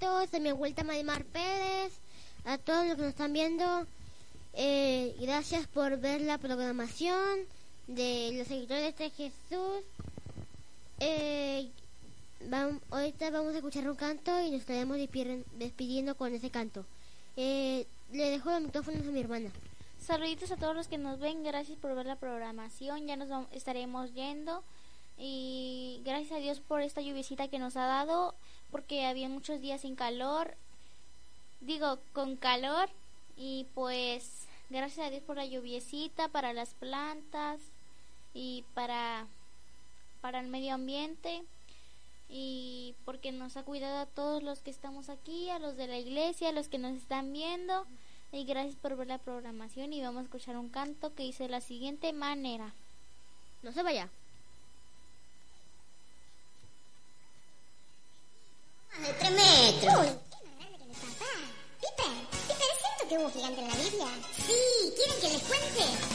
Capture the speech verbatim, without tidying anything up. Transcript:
Carlitos, a mi abuelita Marimar Pérez, a todos los que nos están viendo. Eh, gracias por ver la programación de los seguidores de Jesús. Eh, vamos, ahorita vamos a escuchar un canto y nos estaremos despidiendo con ese canto. Eh, le dejo los micrófonos a mi hermana. Saluditos a todos los que nos ven, gracias por ver la programación, ya nos vamos, estaremos yendo y gracias a Dios por esta lluviecita que nos ha dado, porque había muchos días sin calor, digo con calor, y pues gracias a Dios por la lluviecita para las plantas y para, para el medio ambiente, y porque nos ha cuidado a todos los que estamos aquí, a los de la iglesia, a los que nos están viendo. Y gracias por ver la programación y vamos a escuchar un canto que dice de la siguiente manera. No se vaya. Más de tres metros. Uy, qué más grande que mi papá. Piper, Piper, es cierto que hubo un gigante en la Biblia. Sí, ¿quieren que les cuente?